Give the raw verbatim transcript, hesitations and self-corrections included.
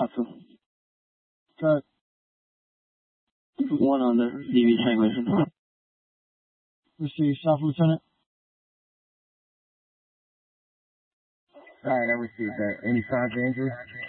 Awesome. Cut. One on the D V triangulation. Receive, Staff Lieutenant. Alright, I received that. Any signs of injury?